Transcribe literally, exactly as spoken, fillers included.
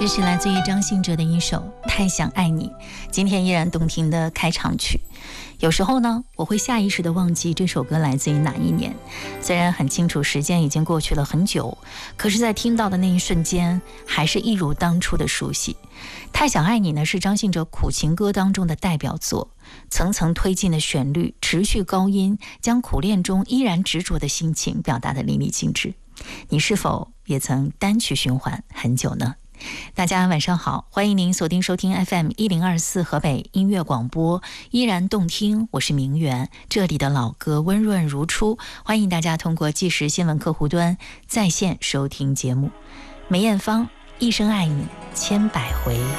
这是来自于张信哲的一首《太想爱你》，今天依然动听的开场曲。有时候呢，我会下意识地忘记这首歌来自于哪一年，虽然很清楚时间已经过去了很久，可是在听到的那一瞬间，还是一如当初的熟悉。太想爱你呢，是张信哲苦情歌当中的代表作，层层推进的旋律，持续高音，将苦恋中依然执着的心情表达得淋漓尽致。你是否也曾单曲循环很久呢？大家晚上好，欢迎您锁定收听 F M 一零二四河北音乐广播，依然动听，我是明媛，这里的老歌温润如初，欢迎大家通过即时新闻客户端在线收听节目。梅艳芳，一生爱你千百回。